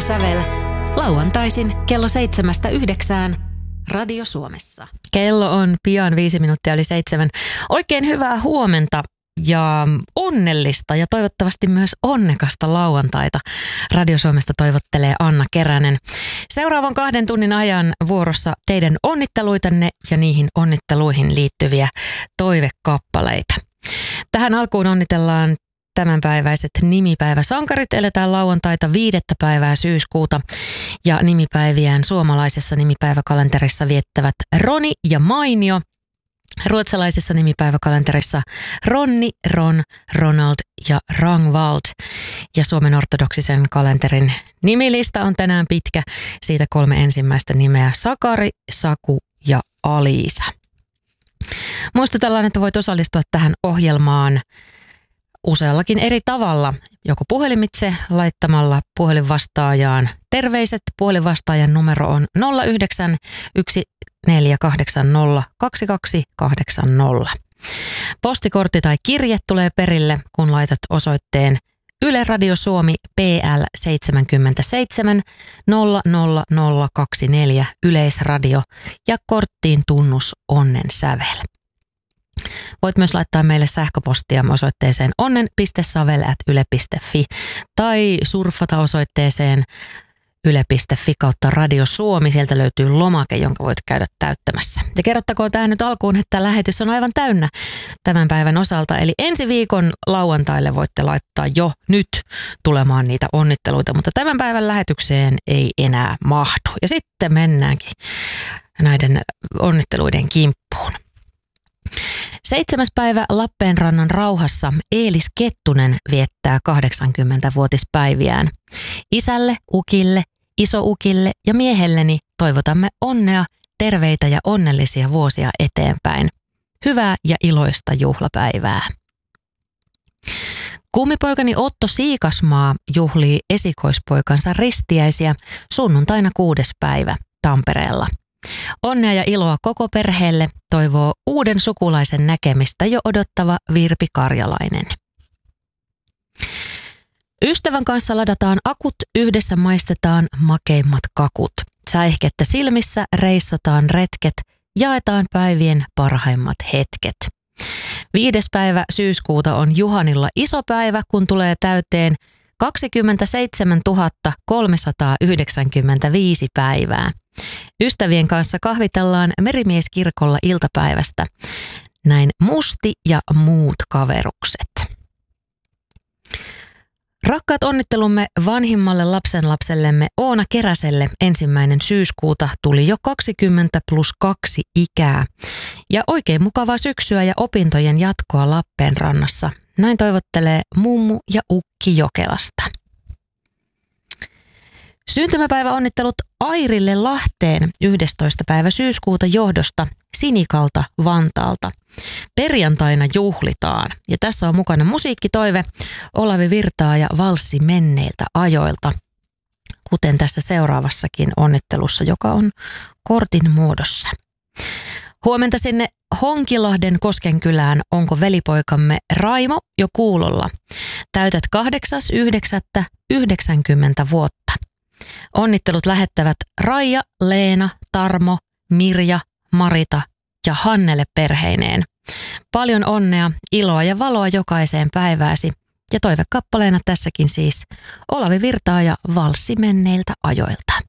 Onnen sävel lauantaisin kello 7-9 Radio Suomessa. Kello on pian 7:05. Oikein hyvää huomenta ja onnellista ja toivottavasti myös onnekasta lauantaita. Radio Suomesta toivottelee Anna Keränen. Seuraavan 2 tunnin ajan vuorossa teidän onnitteluitanne ja niihin onnitteluihin liittyviä toivekappaleita. Tähän alkuun onnitellaan tämänpäiväiset nimipäiväsankarit. Eletään lauantaita 5. päivää syyskuuta ja nimipäiviään suomalaisessa nimipäiväkalenterissa viettävät Roni ja Mainio. Ruotsalaisessa nimipäiväkalenterissa Ronni, Ron, Ronald ja Rangvald. Ja Suomen ortodoksisen kalenterin nimilista on tänään pitkä. Siitä 3 ensimmäistä nimeä: Sakari, Saku ja Aliisa. Muistutellaan, että voit osallistua tähän ohjelmaan useallakin eri tavalla, joko puhelimitse laittamalla puhelinvastaajaan terveiset. Puhelinvastaajan numero on 09 1480 2280. Postikortti tai kirje tulee perille, kun laitat osoitteen Yle Radio Suomi PL 77 00024 Yleisradio ja korttiin tunnus Onnen sävel. Voit myös laittaa meille sähköpostia osoitteeseen onnen.savel@yle.fi tai surffata osoitteeseen yle.fi kautta Radio Suomi. Sieltä löytyy lomake, jonka voit käydä täyttämässä. Ja kerrottakoon tähän nyt alkuun, että lähetys on aivan täynnä tämän päivän osalta. Eli ensi viikon lauantaille voitte laittaa jo nyt tulemaan niitä onnitteluita, mutta tämän päivän lähetykseen ei enää mahdu. Ja sitten mennäänkin näiden onnitteluiden kimppuun. 7. päivä Lappeenrannan rauhassa Eelis Kettunen viettää 80-vuotispäiviään. Isälle, ukille, isoukille ja miehelleni toivotamme onnea, terveitä ja onnellisia vuosia eteenpäin. Hyvää ja iloista juhlapäivää. Kummipoikani Otto Siikasmaa juhlii esikoispoikansa ristiäisiä sunnuntaina 6. päivä Tampereella. Onnea ja iloa koko perheelle toivoo uuden sukulaisen näkemistä jo odottava Virpi Karjalainen. Ystävän kanssa ladataan akut, yhdessä maistetaan makeimmat kakut. Säihkettä silmissä reissataan retket, jaetaan päivien parhaimmat hetket. 5. päivä syyskuuta on Juhanilla iso päivä, kun tulee täyteen 27 395 päivää. Ystävien kanssa kahvitellaan Merimieskirkolla iltapäivästä. Näin Musti ja muut kaverukset. Rakkaat onnittelumme vanhimmalle lapsenlapsellemme Oona Keräselle 1. syyskuuta tuli jo 20+2 ikää. Ja oikein mukavaa syksyä ja opintojen jatkoa Lappeenrannassa. Näin toivottelee mummu ja ukki Jokelasta. Syntymäpäiväonnittelut Airille Lahteen 11. päivä syyskuuta johdosta Sinikalta Vantaalta. Perjantaina juhlitaan ja tässä on mukana musiikkitoive Olavi Virtaa ja valssi menneiltä ajoilta, kuten tässä seuraavassakin onnittelussa, joka on kortin muodossa. Huomenta sinne Honkilahden Koskenkylään. Onko velipoikamme Raimo jo kuulolla? Täytät 8.9.90 vuotta. Onnittelut lähettävät Raija, Leena, Tarmo, Mirja, Marita ja Hannele perheineen. Paljon onnea, iloa ja valoa jokaiseen päivääsi. Ja toivekappaleena tässäkin siis Olavi Virtaa ja valssi menneiltä ajoilta.